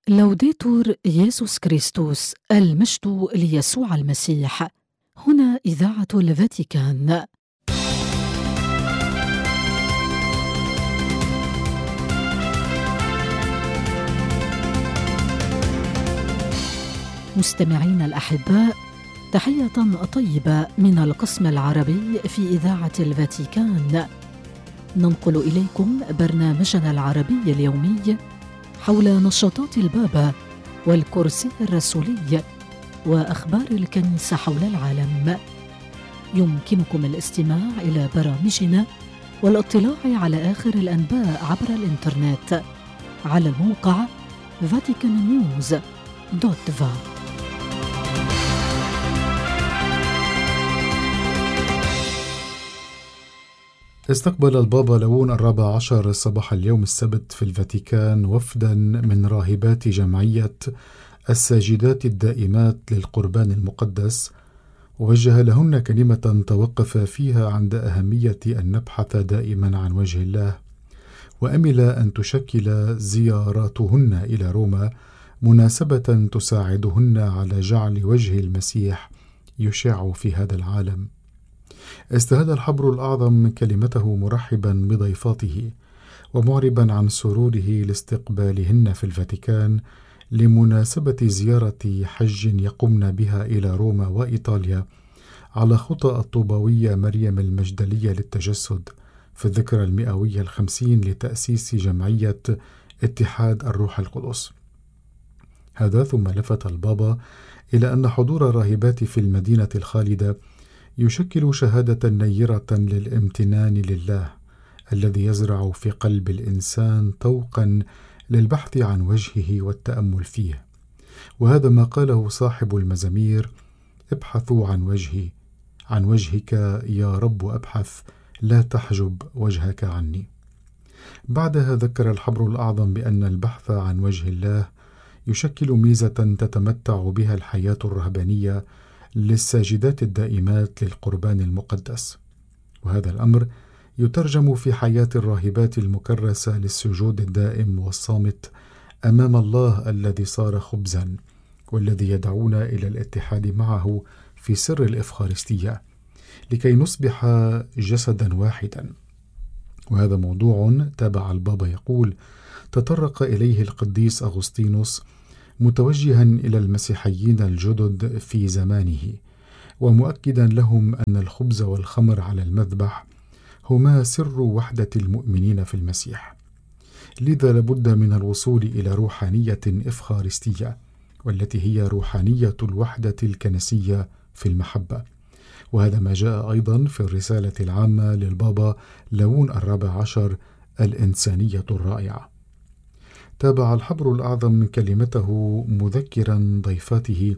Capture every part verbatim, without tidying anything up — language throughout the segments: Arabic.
لوديتور يسوع كريستوس، المجد ليسوع المسيح. هنا إذاعة الفاتيكان. مستمعين الأحباء، تحية طيبة من القسم العربي في إذاعة الفاتيكان. ننقل إليكم برنامجنا العربي اليومي حول نشاطات البابا والكرسي الرسولي وأخبار الكنيسة حول العالم. يمكنكم الاستماع إلى برامجنا والاطلاع على آخر الأنباء عبر الإنترنت على الموقع فاتيكان نيوز دوت فا. استقبل البابا ليون الرابع عشر صباح اليوم السبت في الفاتيكان وفدا من راهبات جمعية الساجدات الدائمات للقربان المقدس، ووجه لهن كلمة توقف فيها عند أهمية أن نبحث دائما عن وجه الله، وأمل أن تشكل زياراتهن إلى روما مناسبة تساعدهن على جعل وجه المسيح يشع في هذا العالم. استهدى الحبر الأعظم كلمته مرحبا بضيفاته ومعربا عن سروره لاستقبالهن في الفاتيكان لمناسبة زيارة حج يقمن بها إلى روما وإيطاليا على خطى الطوبوية مريم المجدلية للتجسد في الذكرى المئوية الخمسين لتأسيس جمعية اتحاد الروح القدس. هذا ثم لفت البابا إلى أن حضور الراهبات في المدينة الخالدة يشكل شهادة نيرة للامتنان لله الذي يزرع في قلب الإنسان طوقا للبحث عن وجهه والتأمل فيه، وهذا ما قاله صاحب المزامير: ابحثوا عن وجهي، عن وجهك يا رب أبحث، لا تحجب وجهك عني. بعدها ذكر الحبر الأعظم بأن البحث عن وجه الله يشكل ميزة تتمتع بها الحياة الرهبانية للساجدات الدائمات للقربان المقدس، وهذا الأمر يترجم في حياة الراهبات المكرسة للسجود الدائم والصامت أمام الله الذي صار خبزا، والذي يدعونا إلى الاتحاد معه في سر الإفخارستية لكي نصبح جسدا واحدا. وهذا موضوع، تابع البابا يقول، تطرق إليه القديس أغسطينوس متوجها إلى المسيحيين الجدد في زمانه، ومؤكدا لهم أن الخبز والخمر على المذبح هما سر وحدة المؤمنين في المسيح. لذا لابد من الوصول إلى روحانية إفخارستية، والتي هي روحانية الوحدة الكنسية في المحبة، وهذا ما جاء أيضا في الرسالة العامة للبابا ليون الرابع عشر الإنسانية الرائعة. تابع الحبر الأعظم كلمته مذكرا ضيفاته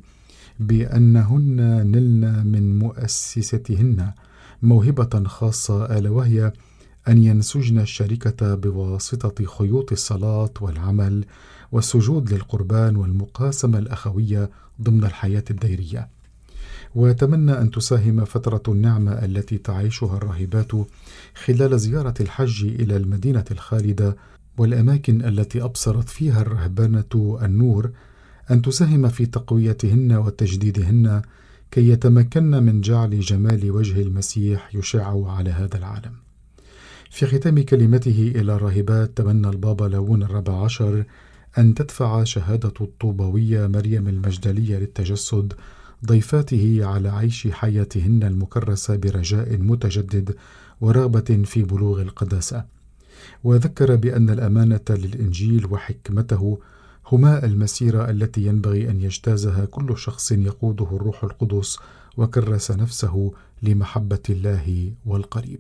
بأنهن نلن من مؤسستهن موهبة خاصة، ألا وهي أن ينسجن الشركة بواسطة خيوط الصلاة والعمل والسجود للقربان والمقاسمة الأخوية ضمن الحياة الديرية. ويتمنى أن تساهم فترة النعمة التي تعيشها الراهبات خلال زيارة الحج إلى المدينة الخالدة والأماكن التي أبصرت فيها الرهبانة النور أن تساهم في تقويتهن وتجديدهن كي يتمكن من جعل جمال وجه المسيح يشع على هذا العالم. في ختام كلمته إلى الراهبات تمنى البابا ليون الرابع عشر أن تدفع شهادة الطوبوية مريم المجدلية للتجسد ضيفاته على عيش حياتهن المكرسة برجاء متجدد ورغبة في بلوغ القداسة، وذكر بأن الأمانة للإنجيل وحكمته هما المسيرة التي ينبغي أن يجتازها كل شخص يقوده الروح القدس وكرس نفسه لمحبة الله والقريب.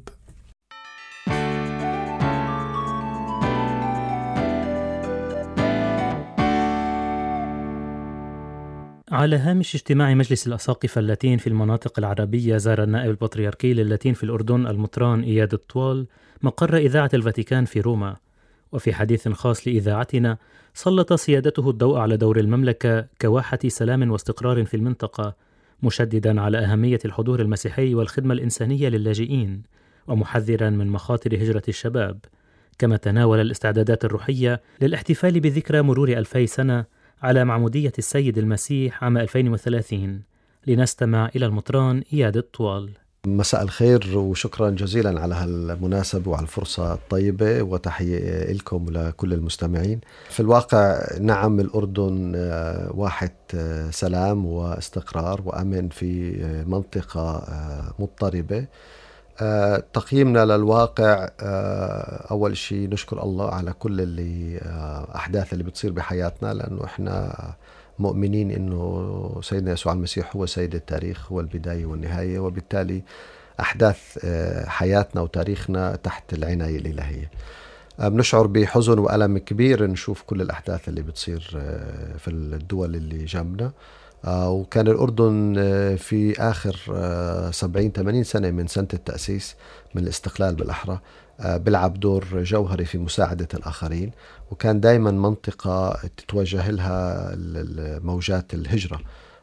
على هامش اجتماع مجلس الأساقفة اللاتين في المناطق العربية، زار النائب البطريركي للاتين في الأردن المطران إياد الطوال مقر إذاعة الفاتيكان في روما، وفي حديث خاص لإذاعتنا سلط سيادته الضوء على دور المملكة كواحة سلام واستقرار في المنطقة، مشددا على أهمية الحضور المسيحي والخدمة الإنسانية للاجئين، ومحذرا من مخاطر هجرة الشباب، كما تناول الاستعدادات الروحية للاحتفال بذكرى مرور ألفي سنة على معمودية السيد المسيح عام ألفين وثلاثين. لنستمع إلى المطران إياد الطوال. مساء الخير وشكرا جزيلا على هالمناسبة وعلى الفرصة الطيبة، وتحية لكم ولكل المستمعين. في الواقع نعم، الأردن واحد سلام واستقرار وأمن في منطقة مضطربة. تقييمنا للواقع، أول شيء نشكر الله على كل اللي أحداث اللي بتصير بحياتنا، لأنه إحنا مؤمنين إنه سيدنا يسوع المسيح هو سيد التاريخ، هو البداية والنهاية، وبالتالي أحداث حياتنا وتاريخنا تحت العناية الإلهية. بنشعر بحزن وألم كبير نشوف كل الأحداث اللي بتصير في الدول اللي جنبنا، وكان الأردن في آخر سبعين ثمانين سنة من سنة التأسيس من الاستقلال بالأحرى بلعب دور جوهري في مساعدة الآخرين، وكان دائما منطقة تتوجه لها موجات الهجرة،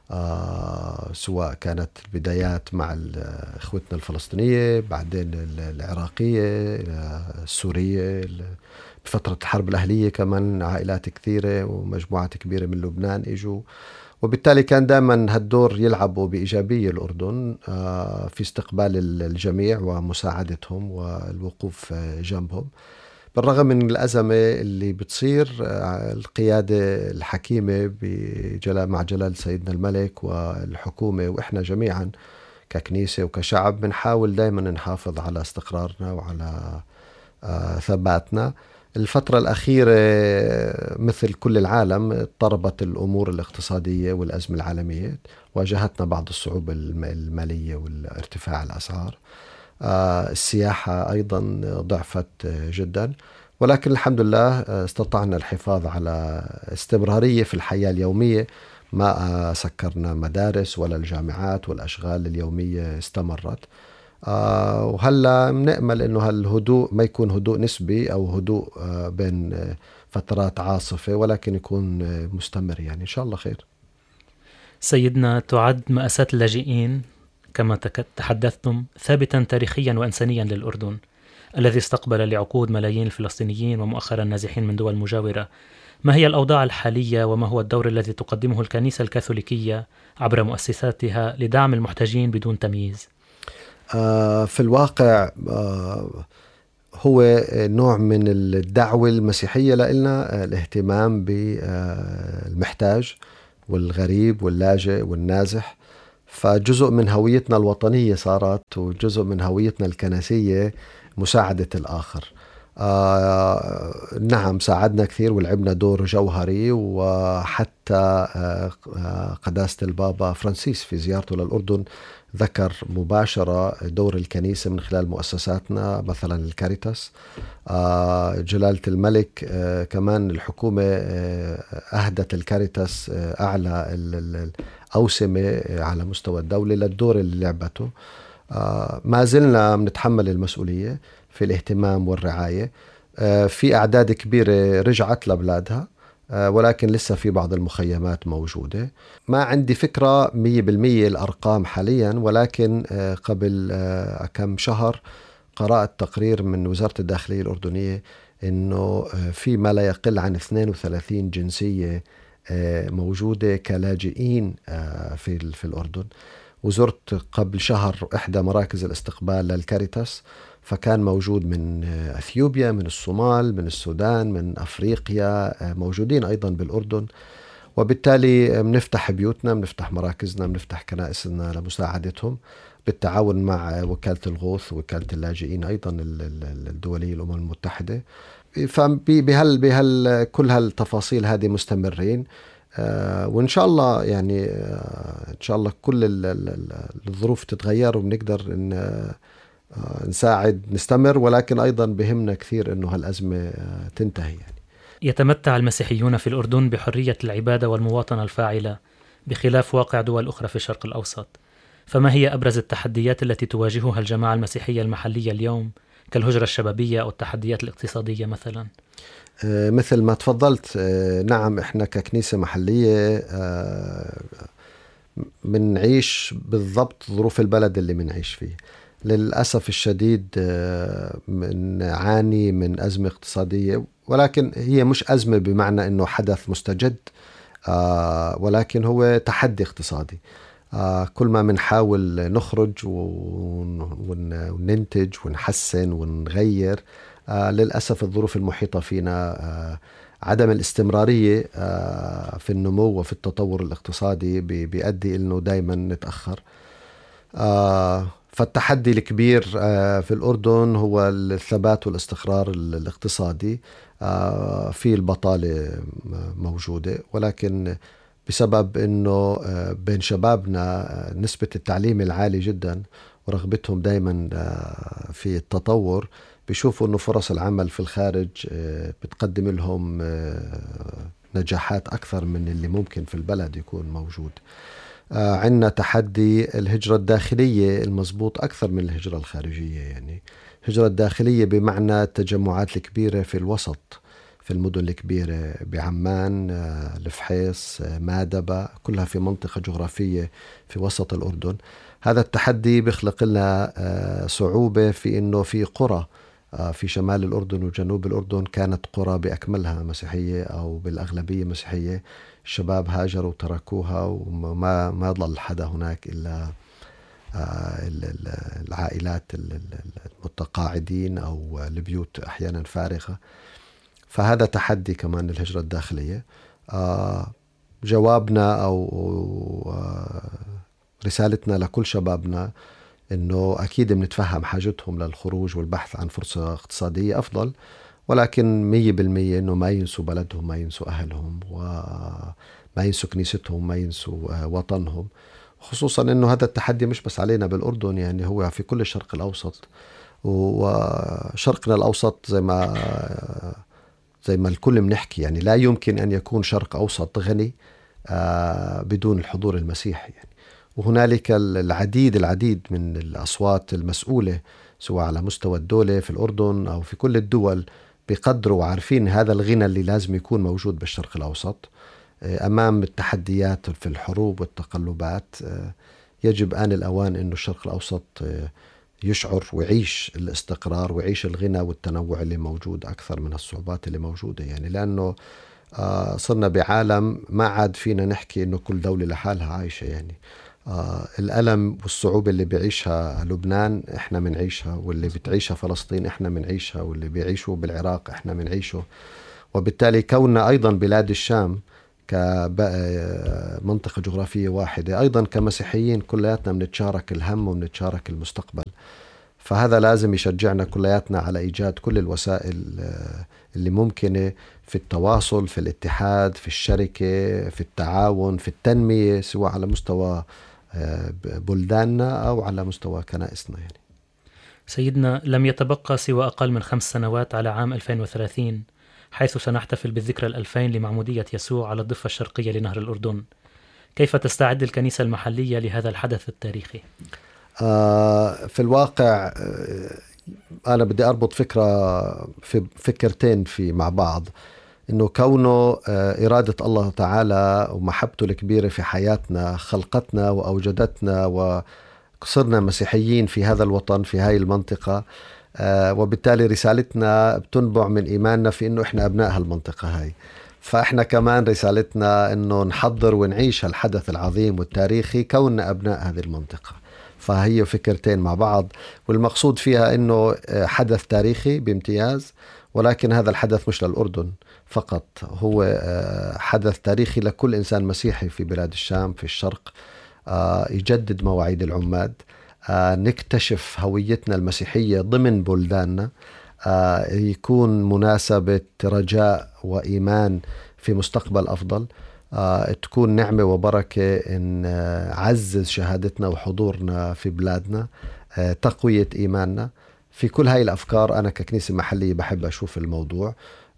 آه سواء كانت البدايات مع إخوتنا الفلسطينية، بعدين العراقية، السورية، بفترة الحرب الأهلية كمان عائلات كثيرة ومجموعات كبيرة من لبنان إجوا، وبالتالي كان دائما هالدور يلعبوا بإيجابية الأردن في استقبال الجميع ومساعدتهم والوقوف جنبهم. بالرغم من الأزمة اللي بتصير، القيادة الحكيمة بجلال مع جلال سيدنا الملك والحكومة وإحنا جميعا ككنيسة وكشعب بنحاول دائما نحافظ على استقرارنا وعلى ثباتنا. الفترة الأخيرة مثل كل العالم اضطربت الأمور الاقتصادية والأزمة العالمية، واجهتنا بعض الصعوبة المالية والارتفاع الأسعار. السياحة أيضا ضعفت جدا، ولكن الحمد لله استطعنا الحفاظ على استمرارية في الحياة اليومية، ما سكرنا مدارس ولا الجامعات، والأشغال اليومية استمرت. آه وهلا بنأمل إنه هالهدوء ما يكون هدوء نسبي أو هدوء آه بين آه فترات عاصفة، ولكن يكون آه مستمر، يعني إن شاء الله خير. سيدنا، تعد مأساة اللاجئين كما تحدثتم ثابتا تاريخيا وإنسانيا للأردن الذي استقبل لعقود ملايين الفلسطينيين ومؤخرا النازحين من دول مجاورة. ما هي الأوضاع الحالية وما هو الدور الذي تقدمه الكنيسة الكاثوليكية عبر مؤسساتها لدعم المحتاجين بدون تمييز؟ آه في الواقع آه هو نوع من الدعوة المسيحية لنا، الاهتمام بالمحتاج والغريب واللاجئ والنازح. فجزء من هويتنا الوطنية صارت، وجزء من هويتنا الكنسية مساعدة الآخر. آه نعم، ساعدنا كثير ولعبنا دور جوهري، وحتى آه قداسة البابا فرانسيس في زيارته للأردن ذكر مباشرة دور الكنيسة من خلال مؤسساتنا، مثلا الكاريتاس. آه جلالة الملك آه كمان الحكومة آه أهدت الكاريتاس آه أعلى الأوسمة على مستوى الدولة للدور اللي لعبته. آه ما زلنا بنتحمل المسؤولية في الاهتمام والرعاية. آه في أعداد كبيرة رجعت لبلادها، ولكن لسه في بعض المخيمات موجودة. ما عندي فكرة مية بالمية الأرقام حاليا، ولكن قبل كم شهر قرأت تقرير من وزارة الداخلية الأردنية إنه في ما لا يقل عن اثنين وثلاثين جنسية موجودة كلاجئين في في الأردن. وزرت قبل شهر إحدى مراكز الاستقبال للكاريتاس، فكان موجود من أثيوبيا، من الصومال، من السودان، من أفريقيا، موجودين أيضا بالأردن. وبالتالي بنفتح بيوتنا، بنفتح مراكزنا، بنفتح كنائسنا لمساعدتهم بالتعاون مع وكالة الغوث ووكالة اللاجئين أيضا الدولية الأمم المتحدة. فبهال بهال كل هالتفاصيل هذه مستمرين، آه وإن شاء الله يعني آه إن شاء الله كل الظروف تتغير وبنقدر إن آه نساعد نستمر، ولكن أيضا بهمنا كثير إنه هالأزمة تنتهي. يعني يتمتع المسيحيون في الأردن بحرية العبادة والمواطنة الفاعلة بخلاف واقع دول أخرى في الشرق الأوسط، فما هي أبرز التحديات التي تواجهها الجماعة المسيحية المحلية اليوم كالهجرة الشبابية أو التحديات الاقتصادية مثلا؟ مثل ما تفضلت، نعم إحنا ككنيسة محلية بنعيش بالضبط ظروف البلد اللي بنعيش فيه. للأسف الشديد نعاني من أزمة اقتصادية، ولكن هي مش أزمة بمعنى أنه حدث مستجد ولكن هو تحدي اقتصادي. كل ما منحاول نخرج وننتج ونحسن ونغير، للأسف الظروف المحيطة فينا عدم الاستمرارية في النمو وفي التطور الاقتصادي بيؤدي إنه دايما نتأخر. فالتحدي الكبير في الأردن هو الثبات والاستقرار الاقتصادي. في البطالة موجودة، ولكن بسبب أنه بين شبابنا نسبة التعليم العالي جدا ورغبتهم دايما في التطور، بيشوفوا أنه فرص العمل في الخارج بتقدم لهم نجاحات أكثر من اللي ممكن في البلد يكون موجود. عندنا تحدي الهجرة الداخلية المضبوط أكثر من الهجرة الخارجية. يعني الهجرة الداخلية بمعنى التجمعات الكبيرة في الوسط، في المدن الكبيرة بعمان، الفحيص، مادبة، كلها في منطقة جغرافية في وسط الأردن. هذا التحدي بيخلق لنا صعوبة في أنه في قرى في شمال الأردن وجنوب الأردن كانت قرى بأكملها مسيحية أو بالأغلبية مسيحية، الشباب هاجروا وتركوها وما ما ضل حدا هناك إلا العائلات المتقاعدين أو البيوت أحيانا فارغة. فهذا تحدي كمان الهجرة الداخلية. جوابنا أو رسالتنا لكل شبابنا إنه أكيد بنتفهم حاجتهم للخروج والبحث عن فرصة اقتصادية أفضل، ولكن مية بالمية إنه ما ينسوا بلدهم، ما ينسوا أهلهم، وما ينسوا كنيستهم، ما ينسوا وطنهم. خصوصا إنه هذا التحدي مش بس علينا بالأردن، يعني هو في كل الشرق الأوسط. وشرقنا الأوسط زي ما زي ما الكل بنحكي، يعني لا يمكن أن يكون شرق أوسط غني بدون الحضور المسيحي. يعني وهنالك العديد العديد من الأصوات المسؤولة سواء على مستوى الدولة في الأردن أو في كل الدول بيقدروا وعارفين هذا الغنى اللي لازم يكون موجود بالشرق الأوسط أمام التحديات في الحروب والتقلبات. يجب آن الأوان أن الشرق الأوسط يشعر ويعيش الاستقرار ويعيش الغنى والتنوع اللي موجود أكثر من الصعوبات اللي موجودة. يعني لأنه صرنا بعالم ما عاد فينا نحكي أنه كل دولة لحالها عايشة. يعني آه الألم والصعوبة اللي بيعيشها لبنان إحنا منعيشها، واللي بتعيشها فلسطين إحنا منعيشها، واللي بيعيشوا بالعراق إحنا منعيشه. وبالتالي كوننا أيضا بلاد الشام كمنطقة جغرافية واحدة، أيضا كمسيحيين كلياتنا بنتشارك الهم وبنتشارك المستقبل. فهذا لازم يشجعنا كلياتنا على إيجاد كل الوسائل اللي ممكنة في التواصل، في الاتحاد، في الشركة، في التعاون، في التنمية، سواء على مستوى بلداننا أو على مستوى كنائسنا. يعني سيدنا، لم يتبقى سوى أقل من خمس سنوات على عام ألفين وثلاثين، حيث سنحتفل بالذكرى الألفين لمعمودية يسوع على الضفة الشرقية لنهر الأردن. كيف تستعد الكنيسة المحلية لهذا الحدث التاريخي؟ آه في الواقع أنا بدي أربط فكرة في فكرتين في مع بعض، إنه كونه إرادة الله تعالى ومحبته الكبيرة في حياتنا خلقتنا وأوجدتنا وصرنا مسيحيين في هذا الوطن في هاي المنطقة، وبالتالي رسالتنا بتنبع من إيماننا في إنه إحنا أبناء هالمنطقة هاي. فإحنا كمان رسالتنا إنه نحضر ونعيش الحدث العظيم والتاريخي كوننا أبناء هذه المنطقة. فهي فكرتين مع بعض، والمقصود فيها إنه حدث تاريخي بامتياز، ولكن هذا الحدث مش للأردن فقط، هو حدث تاريخي لكل إنسان مسيحي في بلاد الشام في الشرق. يجدد مواعيد العماد، نكتشف هويتنا المسيحية ضمن بلداننا، يكون مناسبة رجاء وإيمان في مستقبل أفضل، تكون نعمة وبركة إن عزز شهادتنا وحضورنا في بلادنا، تقوية إيماننا. في كل هاي الأفكار أنا ككنيسة محلية بحب أشوف الموضوع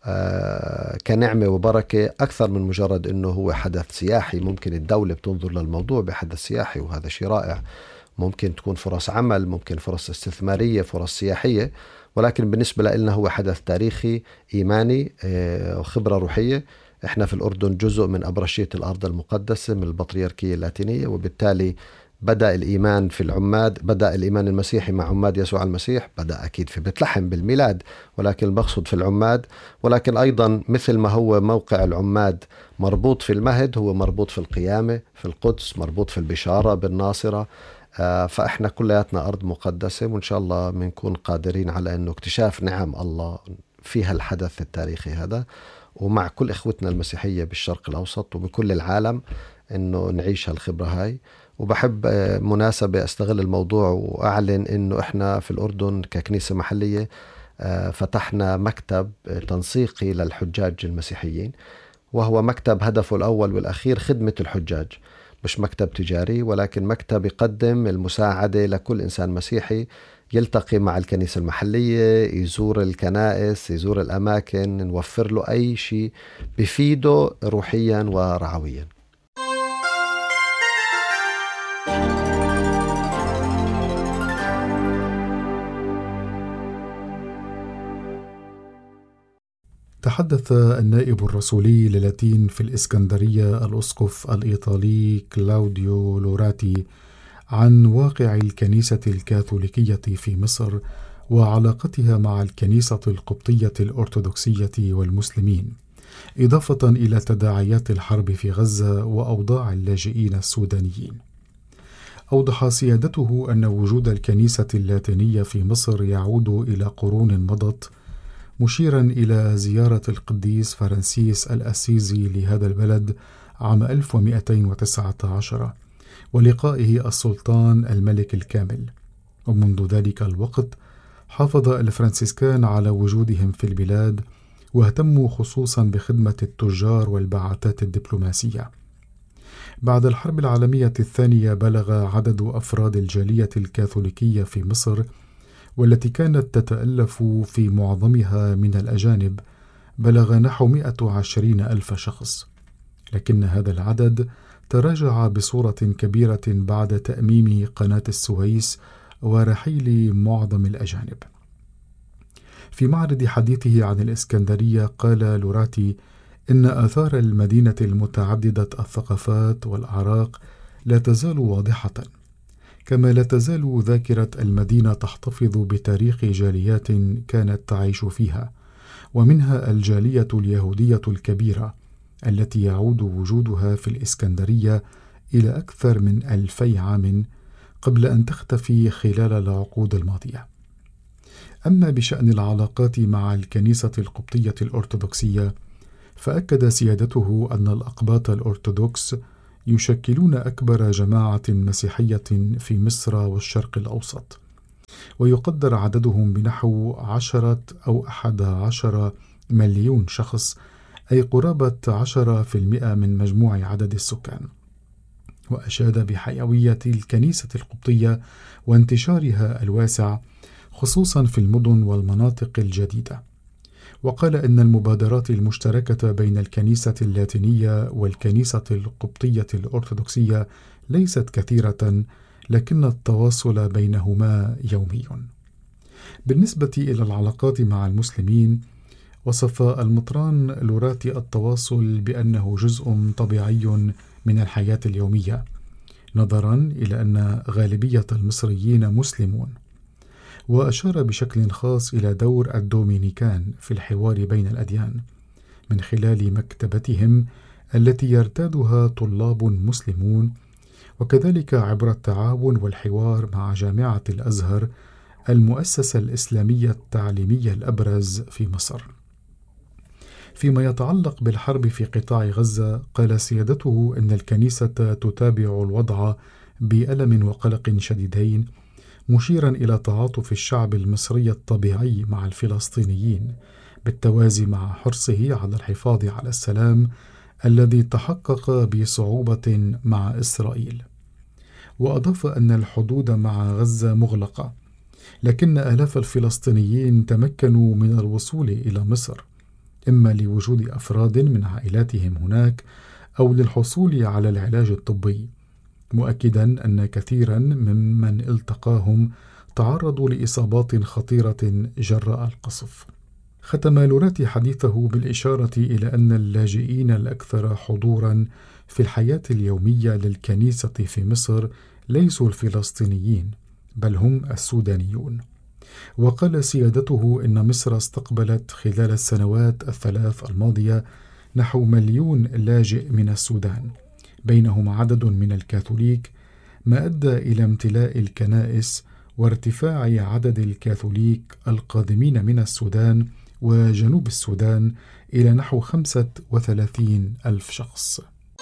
كنعمة وبركة أكثر من مجرد إنه هو حدث سياحي. ممكن الدولة بتنظر للموضوع بحدث سياحي وهذا شيء رائع، ممكن تكون فرص عمل، ممكن فرص استثمارية، فرص سياحية، ولكن بالنسبة لنا هو حدث تاريخي إيماني وخبرة روحية. إحنا في الأردن جزء من أبرشية الأرض المقدسة من البطريركية اللاتينية، وبالتالي بدأ الإيمان في العماد، بدأ الإيمان المسيحي مع عماد يسوع المسيح، بدأ أكيد في بيت لحم بالميلاد، ولكن المقصود في العماد. ولكن أيضا مثل ما هو موقع العماد مربوط في المهد، هو مربوط في القيامة في القدس، مربوط في البشارة بالناصرة. فإحنا كلياتنا أرض مقدسة، وإن شاء الله بنكون قادرين على أنه اكتشاف نعم الله في هالحدث التاريخي هذا، ومع كل إخوتنا المسيحية بالشرق الأوسط وبكل العالم أنه نعيش هالخبرة هاي. وبحب مناسبة أستغل الموضوع وأعلن أنه إحنا في الأردن ككنيسة محلية فتحنا مكتب تنسيقي للحجاج المسيحيين، وهو مكتب هدفه الأول والأخير خدمة الحجاج، مش مكتب تجاري، ولكن مكتب يقدم المساعدة لكل إنسان مسيحي يلتقي مع الكنيسة المحلية، يزور الكنائس، يزور الأماكن، نوفر له أي شيء بفيده روحيا ورعويا. تحدث النائب الرسولي للاتين في الإسكندرية الأسقف الإيطالي كلاوديو لوراتي عن واقع الكنيسة الكاثوليكية في مصر وعلاقتها مع الكنيسة القبطية الأرثوذكسية والمسلمين، إضافة إلى تداعيات الحرب في غزة وأوضاع اللاجئين السودانيين. أوضح سيادته أن وجود الكنيسة اللاتينية في مصر يعود إلى قرون مضت، مشيرا إلى زيارة القديس فرانسيس الأسيزي لهذا البلد عام ألف ومئتين وتسعة عشر ولقائه السلطان الملك الكامل. ومنذ ذلك الوقت حافظ الفرنسيسكان على وجودهم في البلاد، واهتموا خصوصا بخدمة التجار والبعثات الدبلوماسية. بعد الحرب العالمية الثانية بلغ عدد أفراد الجالية الكاثوليكية في مصر، والتي كانت تتألف في معظمها من الأجانب، بلغ نحو مئة وعشرين ألف شخص، لكن هذا العدد تراجع بصورة كبيرة بعد تأميم قناة السويس ورحيل معظم الأجانب. في معرض حديثه عن الإسكندرية قال لوراتي إن آثار المدينة المتعددة الثقافات والأعراق لا تزال واضحة، كما لا تزال ذاكرة المدينة تحتفظ بتاريخ جاليات كانت تعيش فيها، ومنها الجالية اليهودية الكبيرة التي يعود وجودها في الإسكندرية إلى أكثر من ألفي عام قبل أن تختفي خلال العقود الماضية. أما بشأن العلاقات مع الكنيسة القبطية الأرثوذكسية، فأكد سيادته أن الأقباط الأرثوذكس يشكلون أكبر جماعة مسيحية في مصر والشرق الأوسط، ويقدر عددهم بنحو عشرة أو أحد عشر مليون شخص، أي قرابة عشرة في المئة من مجموع عدد السكان. وأشاد بحيوية الكنيسة القبطية وانتشارها الواسع خصوصا في المدن والمناطق الجديدة، وقال إن المبادرات المشتركة بين الكنيسة اللاتينية والكنيسة القبطية الأرثوذكسية ليست كثيرة، لكن التواصل بينهما يومي. بالنسبة إلى العلاقات مع المسلمين، وصف المطران لوراتي التواصل بأنه جزء طبيعي من الحياة اليومية، نظرا إلى أن غالبية المصريين مسلمون. وأشار بشكل خاص إلى دور الدومينيكان في الحوار بين الأديان من خلال مكتبتهم التي يرتادها طلاب مسلمون، وكذلك عبر التعاون والحوار مع جامعة الأزهر المؤسسة الإسلامية التعليمية الأبرز في مصر. فيما يتعلق بالحرب في قطاع غزة، قال سيادته إن الكنيسة تتابع الوضع بألم وقلق شديدين، مشيرا إلى تعاطف الشعب المصري الطبيعي مع الفلسطينيين بالتوازي مع حرصه على الحفاظ على السلام الذي تحقق بصعوبة مع إسرائيل. وأضاف أن الحدود مع غزة مغلقة، لكن آلاف الفلسطينيين تمكنوا من الوصول إلى مصر، إما لوجود أفراد من عائلاتهم هناك أو للحصول على العلاج الطبي، مؤكدا أن كثيرا ممن التقاهم تعرضوا لإصابات خطيرة جراء القصف. ختم لوراتي حديثه بالإشارة إلى أن اللاجئين الأكثر حضورا في الحياة اليومية للكنيسة في مصر ليسوا الفلسطينيين بل هم السودانيون. وقال سيادته إن مصر استقبلت خلال السنوات الثلاث الماضية نحو مليون لاجئ من السودان، بينهم عدد من الكاثوليك، ما أدى إلى امتلاء الكنائس وارتفاع عدد الكاثوليك القادمين من السودان وجنوب السودان إلى نحو خمسة وثلاثين ألف شخص.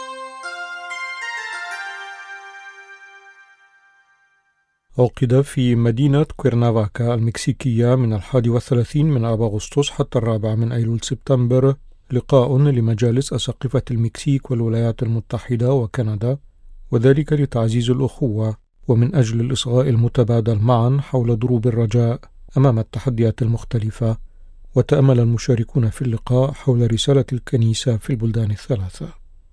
عقد في مدينة كويرنافاكا المكسيكية من الحادي والثلاثين من آب أغسطس حتى الرابع من أيلول سبتمبر لقاء لمجالس أساقفة المكسيك والولايات المتحدة وكندا، وذلك لتعزيز الأخوة ومن أجل الإصغاء المتبادل معا حول دروب الرجاء أمام التحديات المختلفة. وتأمل المشاركون في اللقاء حول رسالة الكنيسة في البلدان الثلاثة.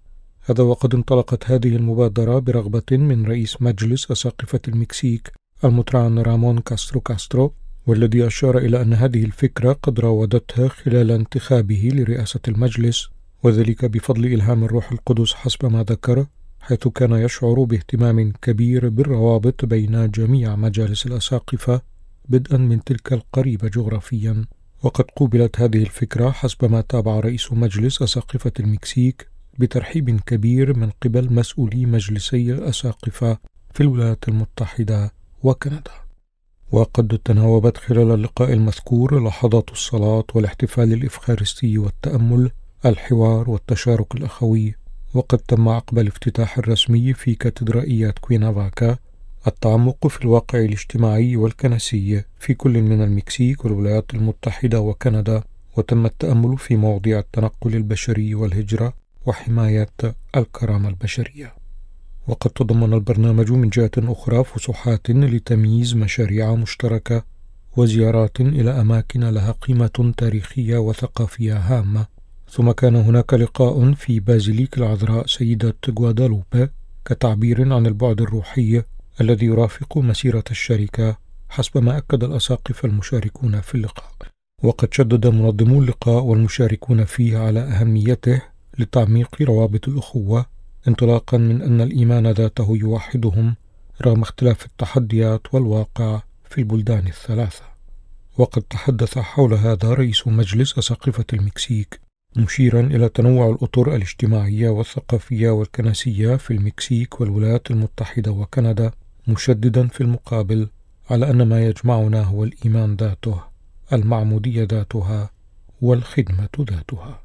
هذا وقد انطلقت هذه المبادرة برغبة من رئيس مجلس أساقفة المكسيك المطران رامون كاسترو كاسترو، والذي أشار إلى أن هذه الفكرة قد راودتها خلال انتخابه لرئاسة المجلس، وذلك بفضل إلهام الروح القدس حسب ما ذكر، حيث كان يشعر باهتمام كبير بالروابط بين جميع مجالس الأساقفة بدءا من تلك القريبة جغرافيا. وقد قوبلت هذه الفكرة حسب ما تابع رئيس مجلس أساقفة المكسيك بترحيب كبير من قبل مسؤولي مجلسي الأساقفة في الولايات المتحدة وكندا. وقد تناوبت خلال اللقاء المذكور لحظات الصلاة والاحتفال الإفخارستي والتأمل، الحوار والتشارك الأخوي. وقد تم عقب الافتتاح الرسمي في كاتدرائية كويرنافاكا التعمق في الواقع الاجتماعي والكنسي في كل من المكسيك والولايات المتحدة وكندا، وتم التأمل في مواضيع التنقل البشري والهجرة وحماية الكرامة البشرية. وقد تضمن البرنامج من جهة أخرى فسحات لتمييز مشاريع مشتركة وزيارات إلى أماكن لها قيمة تاريخية وثقافية هامة. ثم كان هناك لقاء في بازيليك العذراء سيدة غوادالوبا كتعبير عن البعد الروحي الذي يرافق مسيرة الشركة حسب ما أكد الأساقفة المشاركون في اللقاء. وقد شدد منظمو اللقاء والمشاركون فيه على أهميته لتعميق روابط الأخوة، انطلاقا من أن الإيمان ذاته يوحدهم رغم اختلاف التحديات والواقع في البلدان الثلاثة. وقد تحدث حول هذا رئيس مجلس أساقفة المكسيك مشيرا إلى تنوع الأطر الاجتماعية والثقافية والكنسية في المكسيك والولايات المتحدة وكندا، مشددا في المقابل على أن ما يجمعنا هو الإيمان ذاته، المعمودية ذاتها، والخدمة ذاتها.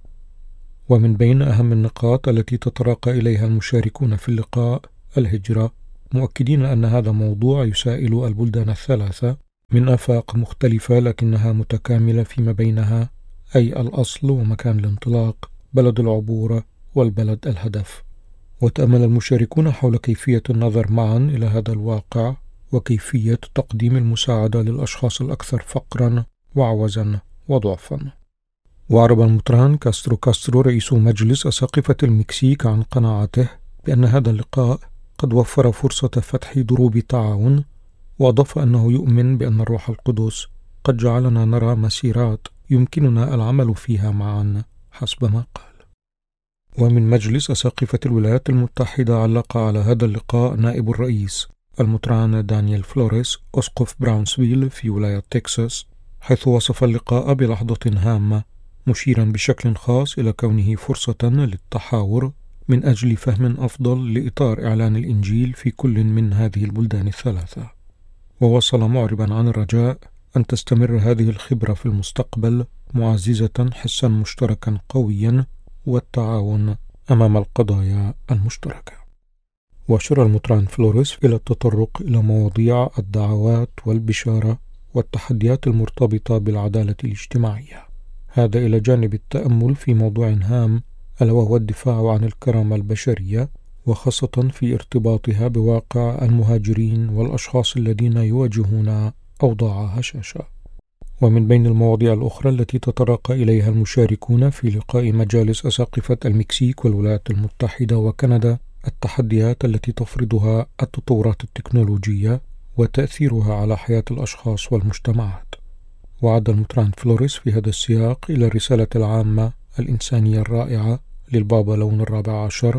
ومن بين أهم النقاط التي تتراقى إليها المشاركون في اللقاء الهجرة، مؤكدين أن هذا موضوع يسائل البلدان الثلاثة من آفاق مختلفة لكنها متكاملة فيما بينها، أي الأصل ومكان الانطلاق، بلد العبور والبلد الهدف. وتأمل المشاركون حول كيفية النظر معا إلى هذا الواقع وكيفية تقديم المساعدة للأشخاص الأكثر فقرا وعوزا وضعفا. وأعرب المطران كاسترو كاسترو رئيس مجلس أساقفة المكسيك عن قناعته بأن هذا اللقاء قد وفر فرصة فتح دروب تعاون، وأضاف أنه يؤمن بأن الروح القدس قد جعلنا نرى مسيرات يمكننا العمل فيها معا حسب ما قال. ومن مجلس أساقفة الولايات المتحدة علق على هذا اللقاء نائب الرئيس المطران دانيال فلوريس أسقف براونسفيل في ولاية تكساس، حيث وصف اللقاء بلحظة هامة، مشيرا بشكل خاص إلى كونه فرصة للتحاور من أجل فهم أفضل لإطار إعلان الإنجيل في كل من هذه البلدان الثلاثة. ووصل معربا عن الرجاء أن تستمر هذه الخبرة في المستقبل، معززة حسا مشتركا قويا والتعاون أمام القضايا المشتركة. وأشار المطران فلوريس إلى التطرق إلى مواضيع الدعوات والبشارة والتحديات المرتبطة بالعدالة الاجتماعية، هذا إلى جانب التأمل في موضوع هام ألا وهو الدفاع عن الكرامة البشرية، وخاصة في ارتباطها بواقع المهاجرين والأشخاص الذين يواجهون أوضاع هشاشة. ومن بين المواضيع الأخرى التي تتراقى إليها المشاركون في لقاء مجالس أساقفة المكسيك والولايات المتحدة وكندا التحديات التي تفرضها التطورات التكنولوجية وتأثيرها على حياة الأشخاص والمجتمعات. وعد المطران فلوريس في هذا السياق إلى الرسالة العامة الإنسانية الرائعة للبابا لون الرابع عشر،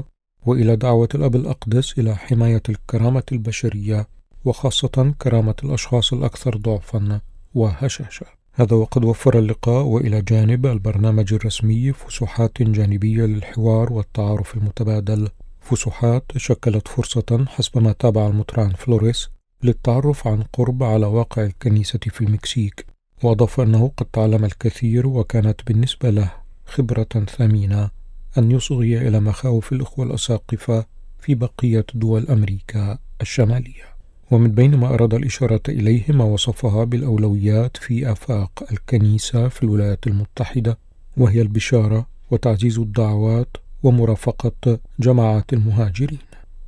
وإلى دعوة الأب الأقدس إلى حماية الكرامة البشرية وخاصة كرامة الأشخاص الأكثر ضعفا وهشاشة. هذا وقد وفر اللقاء وإلى جانب البرنامج الرسمي فسحات جانبية للحوار والتعارف المتبادل، فسحات شكلت فرصة حسب ما تابع المطران فلوريس للتعرف عن قرب على واقع الكنيسة في المكسيك، وأضاف أنه قد تعلم الكثير وكانت بالنسبة له خبرة ثمينة أن يصغي إلى مخاوف الإخوة الأساقفة في بقية دول أمريكا الشمالية. ومن بين ما أراد الإشارة إليه ما وصفها بالأولويات في آفاق الكنيسة في الولايات المتحدة، وهي البشارة وتعزيز الدعوات ومرافقة جماعات المهاجرين.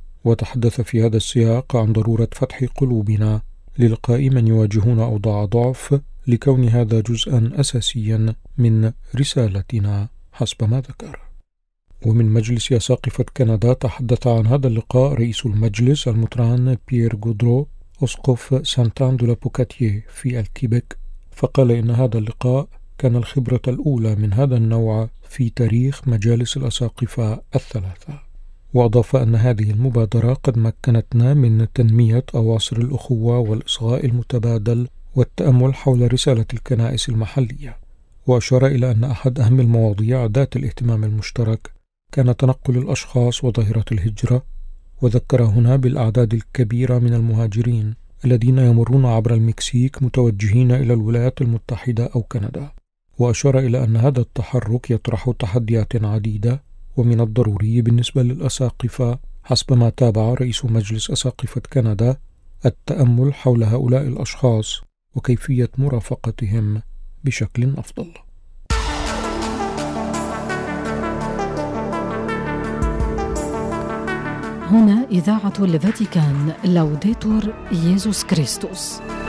وتحدث في هذا السياق عن ضرورة فتح قلوبنا للقاء من يواجهون أوضاع ضعف، لكون هذا جزءا أساسيا من رسالتنا حسب ما ذكر. ومن مجلس أساقفة كندا تحدث عن هذا اللقاء رئيس المجلس المطران بيير غودرو أسقف سانتان دو لابوكاتيه في الكيبك، فقال إن هذا اللقاء كان الخبرة الأولى من هذا النوع في تاريخ مجالس الأساقفة الثلاثة. وأضاف أن هذه المبادرة قد مكنتنا من تنمية أواصر الأخوة والإصغاء المتبادل والتأمل حول رسالة الكنائس المحلية. وأشار إلى أن أحد أهم المواضيع ذات الاهتمام المشترك كان تنقل الأشخاص وظاهرة الهجرة، وذكر هنا بالأعداد الكبيرة من المهاجرين الذين يمرون عبر المكسيك متوجهين إلى الولايات المتحدة أو كندا. وأشار إلى أن هذا التحرك يطرح تحديات عديدة، ومن الضروري بالنسبة للأساقفة حسب ما تابع رئيس مجلس أساقفة كندا التأمل حول هؤلاء الأشخاص وكيفية مرافقتهم بشكل أفضل. هنا إذاعة الفاتيكان، لوديتور ييسوس كريستوس.